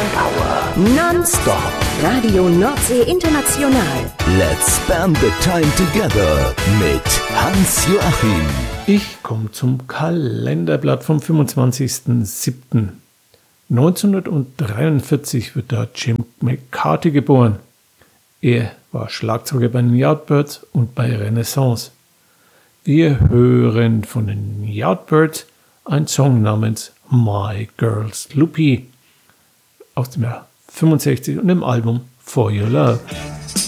Power. Non-stop. Radio Nordsee International. Let's spend the time together mit Hans-Joachim. Ich komme zum Kalenderblatt vom 25.07. 1943 wird da Jim McCarthy geboren. Er war Schlagzeuger bei den Yardbirds und bei Renaissance. Wir hören von den Yardbirds einen Song namens My Girl Sloopy aus dem Jahr 65 und dem Album For Your Love.